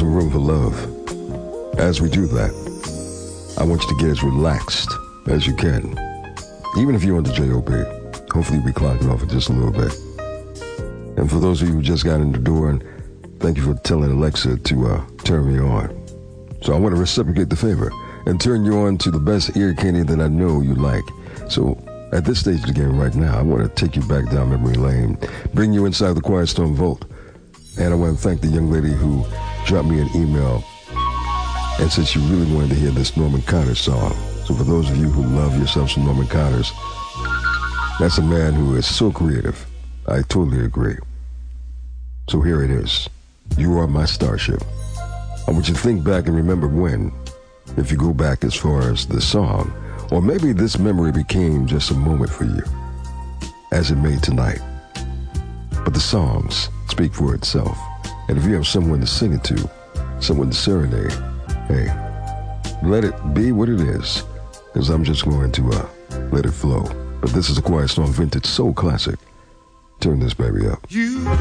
some room for love. As we do that, I want you to get as relaxed as you can. Even if you're on the J.O.B., hopefully you'll be clocking off in just a little bit. And for those of you who just got in the door, and thank you for telling Alexa to turn me on. So I want to reciprocate the favor and turn you on to the best ear candy that I know you like. So at this stage of the game right now, I want to take you back down memory lane, bring you inside the Quiet Storm Vault. And I want to thank the young lady who dropped me an email and said she really wanted to hear this Norman Connors song. So for those of you who love yourself some Norman Connors, that's a man who is so creative. I totally agree. So here it is. You Are My Starship. I want you to think back and remember when, if you go back as far as the song, or maybe this memory became just a moment for you, as it may tonight. But the songs speak for itself. And if you have someone to sing it to, someone to serenade, hey, let it be what it is, because I'm just going to let it flow. But this is a Quiet Storm Vintage Soul Classic. Turn this baby up. You